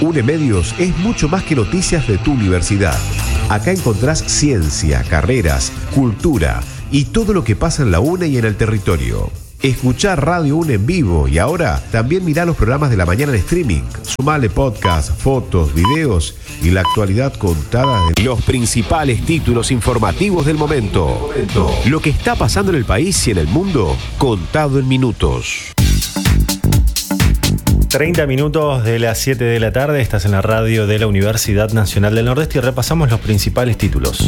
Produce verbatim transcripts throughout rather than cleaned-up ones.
UNE Medios es mucho más que noticias de tu universidad. Acá encontrás ciencia, carreras, cultura y todo lo que pasa en la UNE y en el territorio. Escuchá Radio UNE en vivo y ahora también mirá los programas de la mañana en streaming. Sumale podcast, fotos, videos y la actualidad contada de los principales títulos informativos del momento. Lo que está pasando en el país y en el mundo, contado en minutos. treinta minutos de las siete de la tarde, estás en la radio de la Universidad Nacional del Nordeste y repasamos los principales títulos.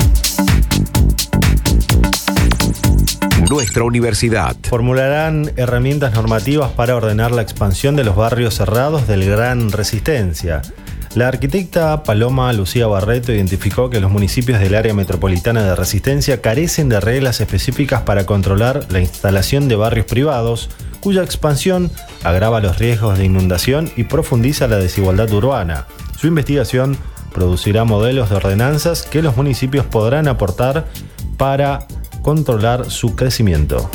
Nuestra universidad. Formularán herramientas normativas para ordenar la expansión de los barrios cerrados del Gran Resistencia. La arquitecta Paloma Lucía Barreto identificó que los municipios del área metropolitana de Resistencia carecen de reglas específicas para controlar la instalación de barrios privados, cuya expansión agrava los riesgos de inundación y profundiza la desigualdad urbana. Su investigación producirá modelos de ordenanzas que los municipios podrán aportar para controlar su crecimiento.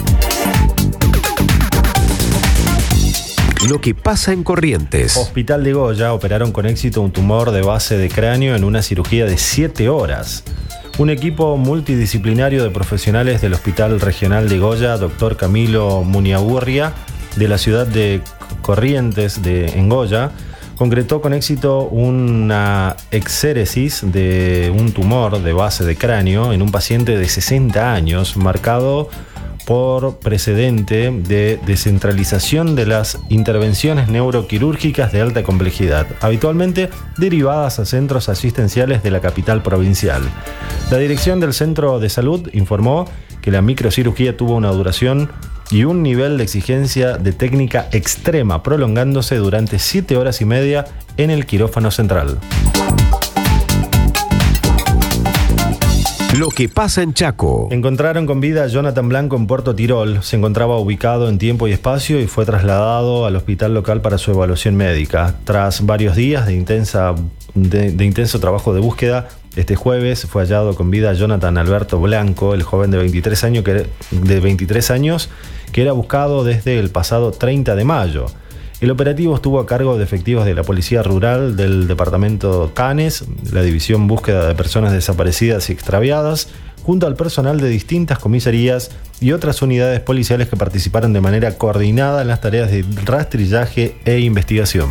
Lo que pasa en Corrientes. Hospital de Goya operaron con éxito un tumor de base de cráneo en una cirugía de siete horas. Un equipo multidisciplinario de profesionales del Hospital Regional de Goya, doctor Camilo Muniagurria, de la ciudad de Corrientes, de en Goya, concretó con éxito una exéresis de un tumor de base de cráneo en un paciente de sesenta años, marcado por precedente de descentralización de las intervenciones neuroquirúrgicas de alta complejidad, habitualmente derivadas a centros asistenciales de la capital provincial. La dirección del centro de salud informó que la microcirugía tuvo una duración y un nivel de exigencia de técnica extrema, prolongándose durante siete horas y media en el quirófano central. Lo que pasa en Chaco. Encontraron con vida a Jonathan Blanco en Puerto Tirol. Se encontraba ubicado en tiempo y espacio y fue trasladado al hospital local para su evaluación médica. Tras varios días de, intensa, de, de intenso trabajo de búsqueda, este jueves fue hallado con vida a Jonathan Alberto Blanco, el joven de veintitrés años que, de veintitrés años que era buscado desde el pasado treinta de mayo. El operativo estuvo a cargo de efectivos de la Policía Rural del Departamento Canes, la División Búsqueda de Personas Desaparecidas y Extraviadas, junto al personal de distintas comisarías y otras unidades policiales que participaron de manera coordinada en las tareas de rastrillaje e investigación.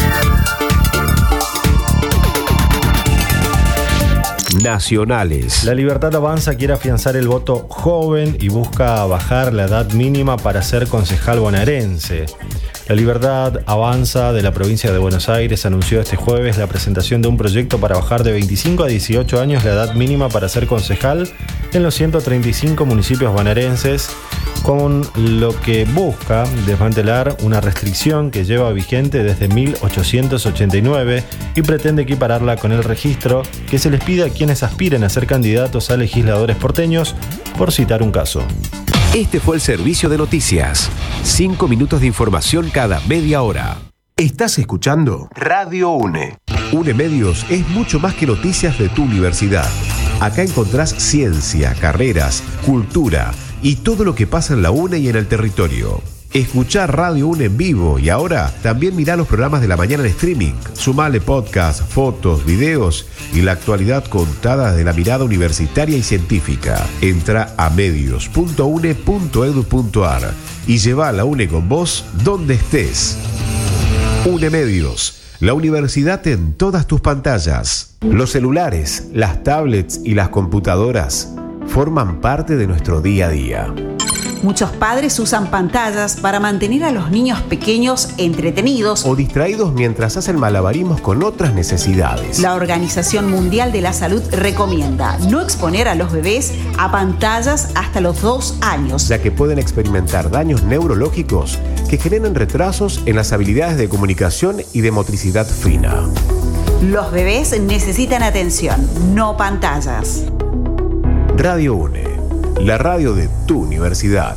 Nacionales. La Libertad Avanza quiere afianzar el voto joven y busca bajar la edad mínima para ser concejal bonaerense. La Libertad Avanza de la provincia de Buenos Aires anunció este jueves la presentación de un proyecto para bajar de veinticinco a dieciocho años la edad mínima para ser concejal en los ciento treinta y cinco municipios bonaerenses, con lo que busca desmantelar una restricción que lleva vigente desde mil ochocientos ochenta y nueve y pretende equipararla con el registro que se les pide a quienes aspiren a ser candidatos a legisladores porteños, por citar un caso. Este fue el servicio de noticias. Cinco minutos de información cada media hora. Estás escuchando Radio UNE. UNE Medios es mucho más que noticias de tu universidad. Acá encontrás ciencia, carreras, cultura y todo lo que pasa en la UNE y en el territorio. Escuchá Radio UNE en vivo y ahora también mirá los programas de la mañana en streaming. Sumale podcast, fotos, videos y la actualidad contada desde la mirada universitaria y científica. Entra a medios punto une punto edu punto ar y lleva a la UNE con vos donde estés. UNE Medios, la universidad en todas tus pantallas. Los celulares, las tablets y las computadoras forman parte de nuestro día a día. Muchos padres usan pantallas para mantener a los niños pequeños entretenidos o distraídos mientras hacen malabarismos con otras necesidades. La Organización Mundial de la Salud recomienda no exponer a los bebés a pantallas hasta los dos años, ya que pueden experimentar daños neurológicos que generan retrasos en las habilidades de comunicación y de motricidad fina. Los bebés necesitan atención, no pantallas. Radio UNE, la radio de tu universidad.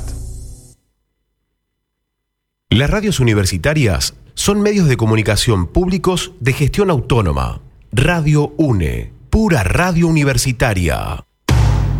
Las radios universitarias son medios de comunicación públicos de gestión autónoma. Radio UNE, pura radio universitaria.